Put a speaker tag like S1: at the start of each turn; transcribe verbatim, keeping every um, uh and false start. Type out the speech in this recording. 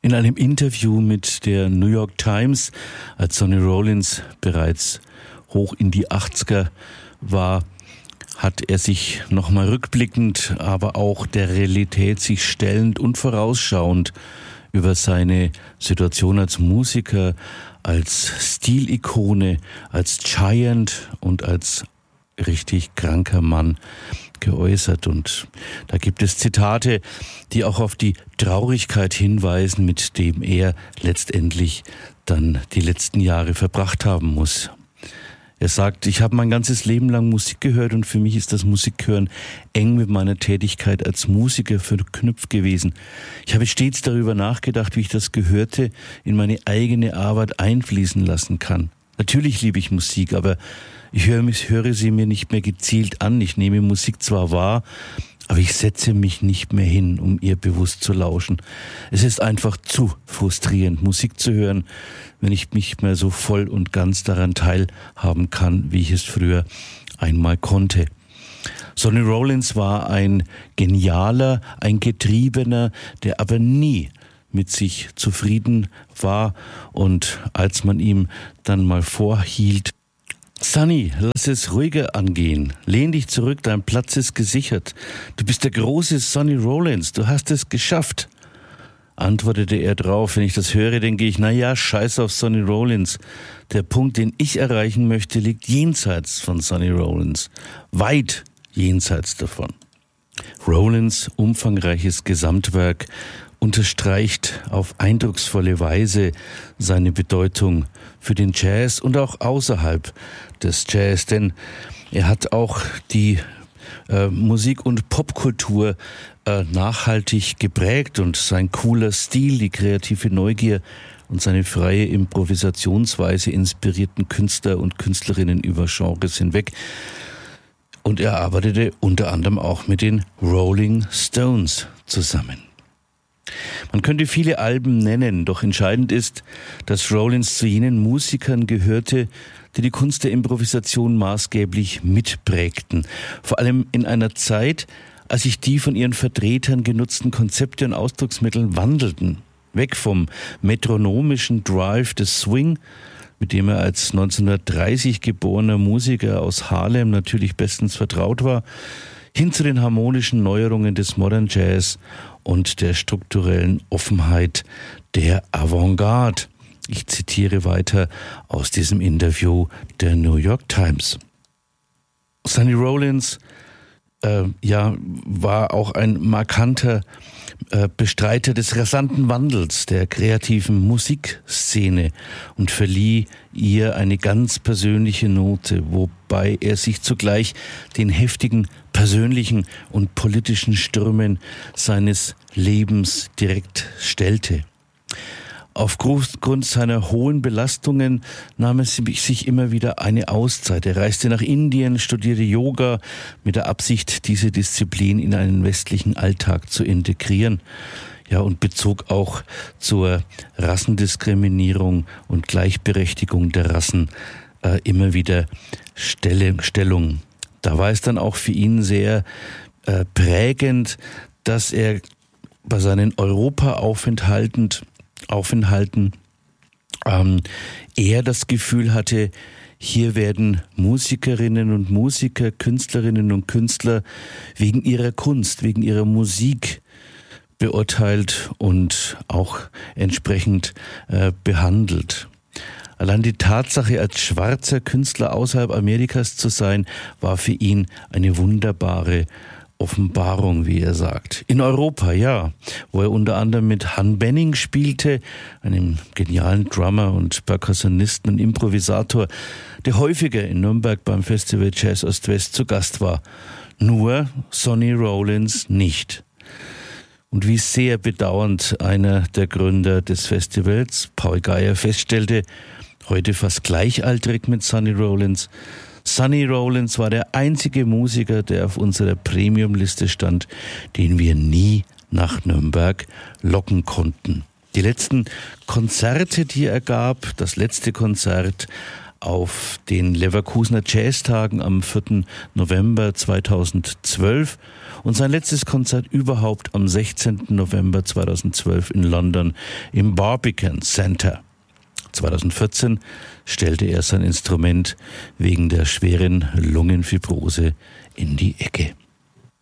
S1: In einem Interview mit der New York Times, als Sonny Rollins bereits hoch in die achtziger war, hat er sich nochmal rückblickend, aber auch der Realität sich stellend und vorausschauend über seine Situation als Musiker, als Stilikone, als Giant und als richtig kranker Mann geäußert. Und da gibt es Zitate, die auch auf die Traurigkeit hinweisen, mit dem er letztendlich dann die letzten Jahre verbracht haben muss. Er sagt, ich habe mein ganzes Leben lang Musik gehört und für mich ist das Musikhören eng mit meiner Tätigkeit als Musiker verknüpft gewesen. Ich habe stets darüber nachgedacht, wie ich das Gehörte in meine eigene Arbeit einfließen lassen kann. Natürlich liebe ich Musik, aber ich höre, mich, höre sie mir nicht mehr gezielt an. Ich nehme Musik zwar wahr, aber ich setze mich nicht mehr hin, um ihr bewusst zu lauschen. Es ist einfach zu frustrierend, Musik zu hören, wenn ich nicht mehr so voll und ganz daran teilhaben kann, wie ich es früher einmal konnte. Sonny Rollins war ein Genialer, ein Getriebener, der aber nie mit sich zufrieden war. Und als man ihm dann mal vorhielt, Sonny, lass es ruhiger angehen. Lehn dich zurück, dein Platz ist gesichert. Du bist der große Sonny Rollins, du hast es geschafft. Antwortete er drauf, wenn ich das höre, denke ich, na ja, scheiß auf Sonny Rollins. Der Punkt, den ich erreichen möchte, liegt jenseits von Sonny Rollins. Weit jenseits davon. Rollins umfangreiches Gesamtwerk unterstreicht auf eindrucksvolle Weise seine Bedeutung für den Jazz und auch außerhalb des Jazz, denn er hat auch die äh, Musik- und Popkultur äh, nachhaltig geprägt und sein cooler Stil, die kreative Neugier und seine freie Improvisationsweise inspirierten Künstler und Künstlerinnen über Genres hinweg. Und er arbeitete unter anderem auch mit den Rolling Stones zusammen. Man könnte viele Alben nennen, doch entscheidend ist, dass Rollins zu jenen Musikern gehörte, die die Kunst der Improvisation maßgeblich mitprägten. Vor allem in einer Zeit, als sich die von ihren Vertretern genutzten Konzepte und Ausdrucksmittel wandelten. Weg vom metronomischen Drive des Swing, mit dem er als neunzehnhundertdreißig geborener Musiker aus Harlem natürlich bestens vertraut war, hin zu den harmonischen Neuerungen des Modern Jazz und der strukturellen Offenheit der Avantgarde. Ich zitiere weiter aus diesem Interview der New York Times. Sonny Rollins äh, ja, war auch ein markanter äh, Bestreiter des rasanten Wandels der kreativen Musikszene und verlieh ihr eine ganz persönliche Note, wobei er sich zugleich den heftigen persönlichen und politischen Stürmen seines Lebens direkt stellte. Aufgrund seiner hohen Belastungen nahm er sich immer wieder eine Auszeit. Er reiste nach Indien, studierte Yoga mit der Absicht, diese Disziplin in einen westlichen Alltag zu integrieren. Ja, und bezog auch zur Rassendiskriminierung und Gleichberechtigung der Rassen äh, immer wieder Stelle, Stellung. Da war es dann auch für ihn sehr äh, prägend, dass er bei seinen Europa-Aufenthalten Aufenthalten, ähm, eher das Gefühl hatte, hier werden Musikerinnen und Musiker, Künstlerinnen und Künstler wegen ihrer Kunst, wegen ihrer Musik beurteilt und auch entsprechend äh, behandelt. Allein die Tatsache, als schwarzer Künstler außerhalb Amerikas zu sein, war für ihn eine wunderbare Offenbarung, wie er sagt. In Europa, ja, wo er unter anderem mit Han Benning spielte, einem genialen Drummer und Perkussionisten und Improvisator, der häufiger in Nürnberg beim Festival Jazz Ost-West zu Gast war. Nur Sonny Rollins nicht. Und wie sehr bedauernd einer der Gründer des Festivals, Paul Geier, feststellte, heute fast gleichaltrig mit Sonny Rollins, Sonny Rollins war der einzige Musiker, der auf unserer Premium-Liste stand, den wir nie nach Nürnberg locken konnten. Die letzten Konzerte, die er gab, das letzte Konzert auf den Leverkusener Jazztagen am vierten November zweitausendzwölf und sein letztes Konzert überhaupt am sechzehnten November zweitausendzwölf in London im Barbican Center. zweitausendvierzehn stellte er sein Instrument wegen der schweren Lungenfibrose in die Ecke.